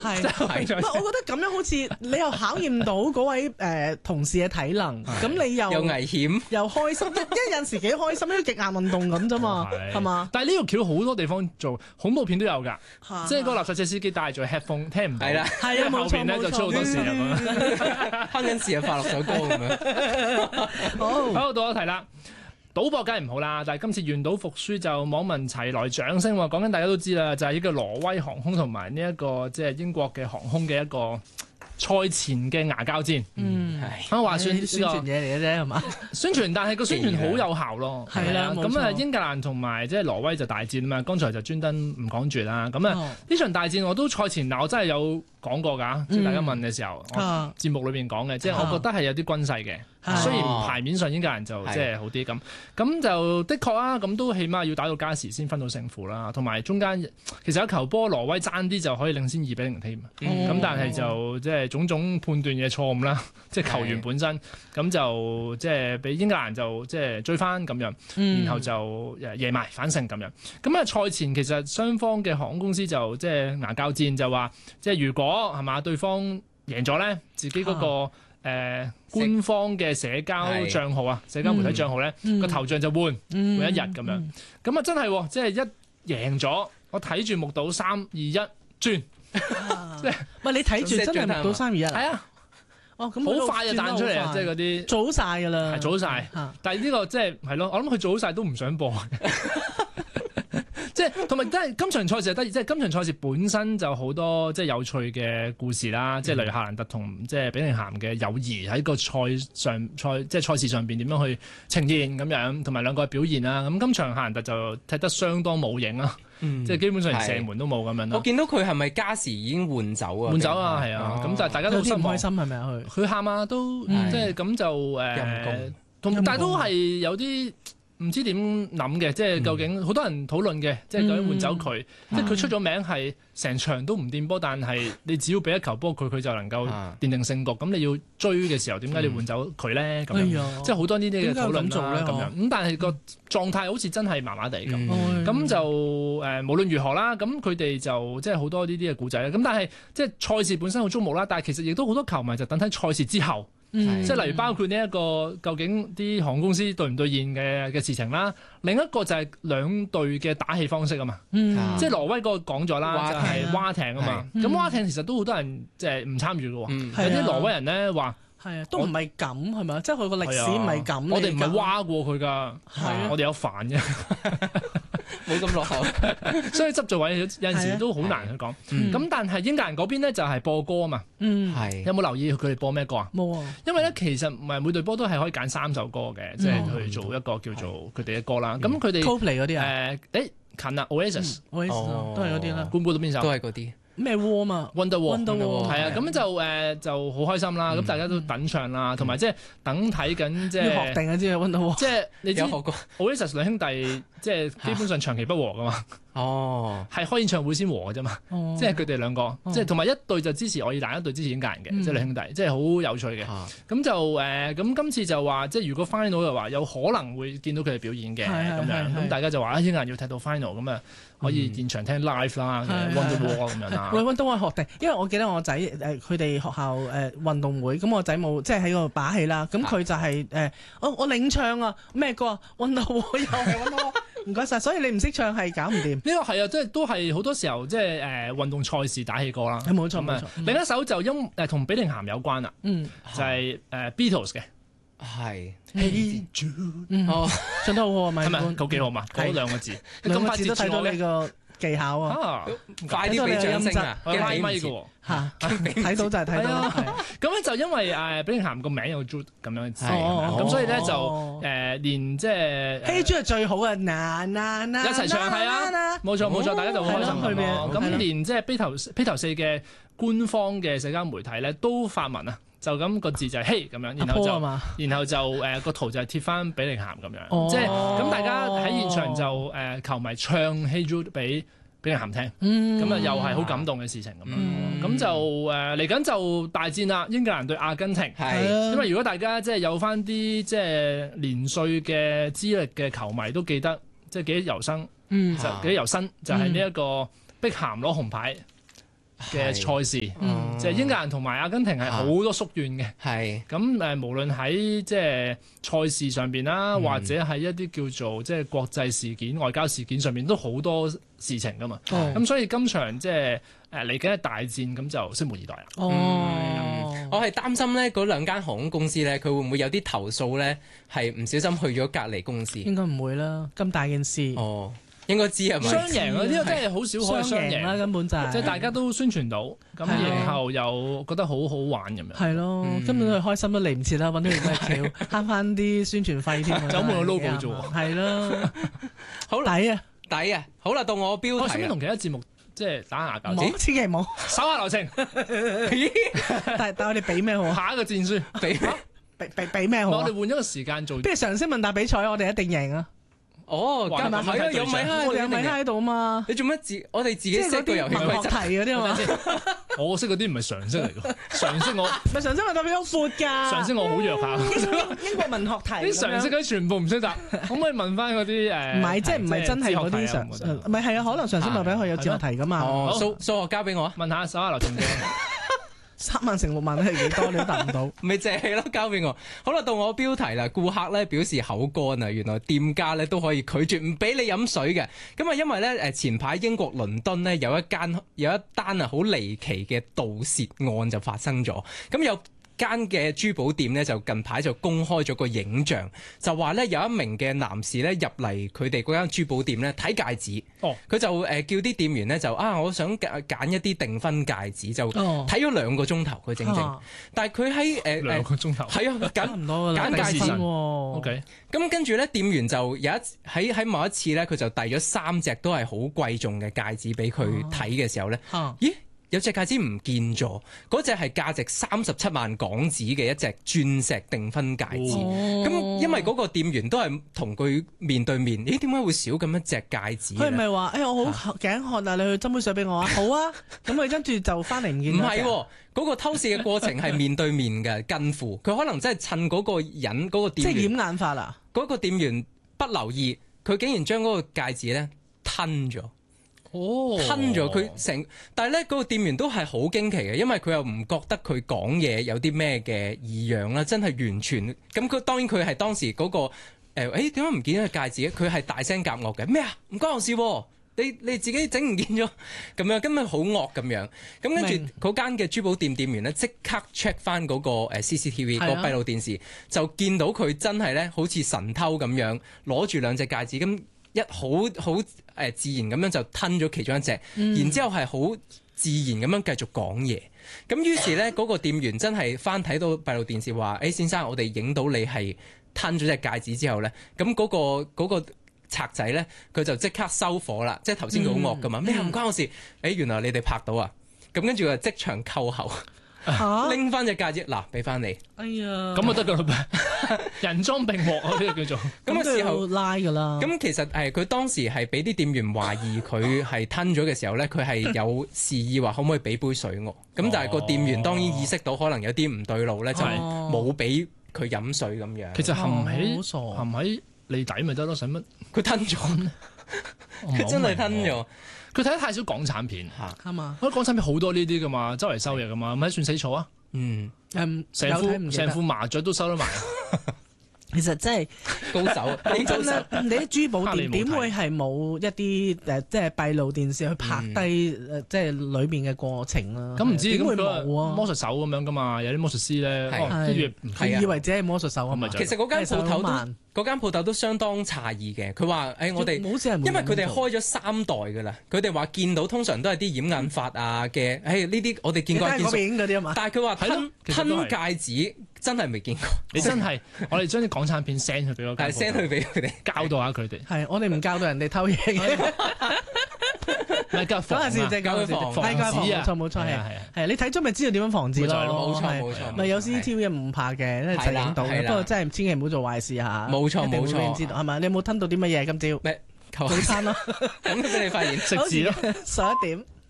係，我覺得咁樣好似你又考驗到嗰位同事嘅體能，咁你又危險又開心，因為有陣時幾開心，因為極限運動咁啫嘛，係嘛？ 但係呢個橋好多地方做，恐怖片都有㗎，即係個垃圾車司機戴住 headphone 聽唔到， 係啦， 係啊， 後邊咧就出好多事咁樣，哼緊時又快樂首歌咁樣。 好，到我題啦。賭博梗係唔好啦，但係今次願賭服輸就網民齊來掌聲喎。講緊大家都知啦，就係呢個挪威航空同埋呢一個即係英國嘅航空嘅一個賽前嘅牙交戰。話算呢個宣傳嘢嚟嘅啫，係嘛？ 宣傳，但係個宣傳好有效咯。 係啦， 咁啊，英格蘭同埋即係挪威就大戰啊嘛。剛才就專登唔講住啦。咁啊，呢場大戰我都賽前我真係有講過㗎，即係大家問嘅時候，節目裏邊講嘅，即係我覺得係有啲軍勢嘅。雖然牌面上英格蘭就即係好啲咁就的確啊，咁都起碼要打到加時先分到勝負啦。同埋中間其實有球波挪威爭啲就可以領先2-0添，咁但係就即係種種判斷嘅錯誤啦，即係球員本身咁就即係俾英格蘭就即係追翻咁樣，然後就贏埋反勝咁樣。咁啊賽前其實雙方嘅航空公司就即係牙交戰，就話即係如果係嘛對方贏咗咧，自己嗰個官方嘅社交帳號啊，社交媒體帳號咧個頭像就換一日咁樣，咁啊真係即係一贏咗，我睇住目睹3-2-1轉，即係喂你睇住真係目睹3-2-1，係啊，哦咁好快就彈出嚟啊！即係嗰啲早晒㗎啦， 係早晒，但係呢個即係咯，我諗佢早晒都唔想播。即係同埋，真係今場賽事係得意，即係今場賽事本身就好多即係有趣嘅故事啦。即係例如夏蘭特同即係比寧咸嘅友誼喺個即係賽事上邊點樣去呈現咁樣，同埋兩個嘅表現啦。咁今場夏蘭特就踢得相當冇影啦，即係基本上射門都冇咁樣啦。 我見到佢係咪加時已經換走啊？ 換走啊，係啊。咁就大家都好唔開心係咪啊？ 佢喊啊，都即係咁就但係都係有啲。唔知點諗嘅，即係究竟好多人討論嘅，即係究竟換走佢，即係佢出咗名係成場都唔掂波，但係你只要俾一球波佢就能夠奠定勝局。咁你要追嘅時候，點解你換走佢咧？咁樣即係好多呢啲嘅討論啦。咁樣咁，但係個狀態好似真係麻麻地咁。咁就無論如何啦，咁佢哋就即係好多呢啲嘅故仔啦。咁但係即係賽事本身好矚目啦，但係其實亦都好多球迷就等睇賽事之後。即係例如包括呢一個究竟啲航空公司兌唔兌現嘅事情啦，另一個就係兩隊嘅打氣方式啊嘛，即係挪威嗰個講咗啦，就係蛙艇啊嘛，咁蛙艇其實都好多人即係唔參與嘅喎，有啲挪威人咧話係啊，都唔係咁係咪？即係佢個歷史唔係咁， 我哋唔係蛙過佢㗎，我哋有帆嘅。 冇咁落後， 所以執做位有陣時都好難去講。咁但係英格蘭嗰邊咧就係播歌啊嘛。有冇留意佢哋播咩歌啊？ 冇啊。因為咧其實唔係每隊波都係可以揀3首歌嘅，即係去做一個叫做佢哋嘅歌啦。咁佢哋 Coldplay 嗰啲啊？ 近啊 Oasis 都係嗰啲啦。 估唔估到邊首？ 都係嗰啲。 咩 War 嘛 Wonder War 係啊，咁就好開心啦。咁大家都等唱啦，同埋即係等睇緊即係要學定啊，知 Wonder War 即係你有學過 Oasis 兩兄弟，即係基本上長期不和噶嘛。係開演唱會先和嘅啫嘛。即係佢哋兩個，即係同埋一隊就支持愛爾蘭，一隊支持英格蘭嘅，即係兩兄弟，即係好有趣嘅。咁就咁今次就話，即係如果 final 嘅話，有可能會見到佢哋表演嘅咁樣。咁大家就話英格蘭要踢到 final 咁啊，可以現場聽 live 啦，Wonder War 咁樣啦。 喂，Wonder War 學定，因為我記得我仔佢哋學校運動會，咁我仔冇即係喺度把戲啦，咁佢就係我領唱啊，咩歌啊 Wonder War 又係 Wonder War，唔該晒。所以你唔識唱係搞唔掂。 呢個係啊，即係都係好多時候即係運動賽事打氣歌啦。 冇錯冇錯。 另一首就同比寧咸有關啦，就係Beatles 嘅。 係。 Hey Jude，唱得好好啊，咪係咪夠幾好嘛？嗰兩個字， 兩個字都睇到你個技巧啊！ 快啲俾掌聲啊！ 拉咪嘅喎嚇，睇到就係睇到。 咁咧就因為比寧咸個名有 Jude 咁樣字，咁所以咧就連即係 Hey Jude 係最好嘅，一齊唱係啊！冇錯，大家就好開心咁。咁連即係披頭四嘅官方嘅社交媒體咧都發文啊！就咁個字就係嘿咁樣，然後就個圖就係貼翻比寧咸咁樣，即係咁大家喺現場就球迷唱 Hey Jude 俾比寧咸聽，咁啊又係好感動嘅事情咁樣，咁就嚟緊就大戰啦，英格蘭對阿根廷，因為如果大家即係有翻啲即係年歲嘅資歷嘅球迷都記得，即係記憶猶新就係呢一個碧咸攞紅牌。 嘅賽事，即係英格蘭同埋阿根廷係好多宿怨嘅。 係咁無論喺即係賽事上邊啦，或者喺一啲叫做即係國際事件、外交事件上面都好多事情噶嘛。咁所以今場即係嚟緊嘅大戰，咁就拭目以待啦。 我係擔心咧，嗰兩間航空公司咧，佢會唔會有啲投訴咧，係唔小心去咗隔離公司？ 應該唔會啦，咁大件事。 哦，應該知係咪？ 雙贏啊！呢個真係好少可以雙贏啦，根本就係即係大家都宣傳到，咁然後又覺得好好玩咁樣。 係咯，根本佢開心都嚟唔切啦，揾到條咩橋，慳翻啲宣傳費添。 走冇個 logo 啫喎。係咯， 好抵啊！ 抵啊！好啦，到我標題啦。 我想同其他節目即係打牙鉸剪，千祈唔好手下留情。 但我哋俾咩好？ 下一個戰書俾咩好？ 我哋換一個時間做。 不如常識問答比賽，我哋一定贏啊！ 哦，係啊，有米哈， 我哋有米哈喺度啊嘛！ 你做乜我哋自己識個遊戲規則題嗰啲啊嘛？ 我識嗰啲唔係常識嚟㗎，常識我咪常識問答比好闊㗎。 常識我好弱下。 英國文學題啲常識嗰啲全部唔識答，可唔可以問翻嗰啲唔係，即係唔係真係嗰啲常？唔係係啊，可能常識問答比佢有哲學題㗎嘛。 數學交俾我啊！ 問下手下留情嘅。 3萬乘6萬係幾多？你都答唔到， 咪借係咯，交俾我。好啦，到我標題啦。顧客咧表示口乾啊，原來店家咧都可以拒絕唔俾你飲水嘅。咁啊，因為咧前排英國倫敦呢有一單啊好離奇嘅盜竊案就發生咗。咁有間嘅珠寶店呢，就近排就公開咗個影像，就話咧有一名嘅男士咧入嚟佢哋嗰間珠寶店咧睇戒指，佢就叫啲店員咧就我想揀一啲訂婚戒指，就睇咗2個鐘頭佢整整，但係佢喺 2個鐘頭係啊揀戒指 ，OK， 咁跟住咧店員就有喺某一次咧佢就遞咗3隻都係好貴重嘅戒指俾佢睇嘅時候咧，咦？有隻戒指唔見咗，嗰隻係價值37萬港紙嘅一隻鑽石訂婚戒指。咁因為嗰個店員都係同佢面對面，點解會少咁一隻戒指？ 佢唔係話我好頸渴啊，你去斟杯水俾我啊？好啊，咁佢跟住就翻嚟唔見。 唔係喎，嗰個偷竊嘅過程係面對面嘅，近乎佢可能真係趁嗰個人嗰個店員， 即係掩眼法啦。 嗰個店員不留意，佢竟然將嗰個戒指咧吞咗。吞咗佢成，但係咧嗰個店員都係好驚奇嘅，因為佢又唔覺得佢講嘢有啲咩嘅異樣啦，真係完全咁。佢當然佢係當時嗰個點解唔見咗個戒指？佢係大聲夾惡嘅咩啊？唔關我事喎，你自己整唔見咗咁樣，根本好惡咁樣。咁跟住嗰間嘅珠寶店店員咧，即刻 check 翻嗰個CCTV 個閉路電視，就見到佢真係咧好似神偷咁樣攞住2隻戒指咁。好自然咁樣就吞咗其中一隻，然之後係好自然咁樣繼續講嘢。咁於是咧嗰個店員真係翻睇到閉路電視話：先生，我哋影到你係吞咗隻戒指之後咧，咁嗰個賊仔咧佢就即刻收火啦。即係頭先佢好惡噶嘛，咩唔關我事？原來你哋拍到啊！咁跟住就即場扣喉。拎翻隻戒指，嗱，俾翻你。 哎呀， 咁就得噶啦，人贓並獲啊！呢個叫做咁嘅時候拉噶啦。 咁其實佢當時係俾啲店員懷疑佢係吞咗嘅時候咧，佢係有示意話可唔可以俾杯水我。咁但係個店員當然意識到可能有啲唔對路咧，就係冇俾佢飲水咁樣。 其實含喺脷底咪得咯，使乜？ 佢吞咗，佢真係吞咗。 佢睇得太少港產片係嘛？ 我覺得港產片好多呢啲噶嘛，周圍收嘢噶嘛，咪算死錯啊？成副麻雀都收得埋。 其實真係高手， 講真啦，你啲珠寶店點會係冇一啲即係閉路電視去拍低即係裏面嘅過程啊？ 咁唔知點會冇啊？ 魔術手咁樣噶嘛？有啲魔術師咧， 佢以為自己係魔術手啊嘛。 其實嗰間鋪頭都相當詫異嘅。佢話我哋因為佢哋開咗3代噶啦，佢哋話見到通常都係啲掩眼法啊嘅，呢啲我哋見過。但係佢話吞戒指。真係未見過， 你真係我哋將啲港產片 send 去俾我 ，send 去俾佢哋， 教導下佢哋。 係，我哋唔教導人哋偷嘢嘅， 唔係教防止， 防止啊！ 冇錯，係你睇咗咪知道點樣防止咯？ 冇錯， 咪有 CCTV 唔怕嘅，因為就影到嘅。不過真係千祈唔好做壞事嚇。 冇錯， 知道係咪？你有冇吞到啲乜嘢今朝？ 咩？ 早餐咯， 咁俾你發現食字咯， 11點。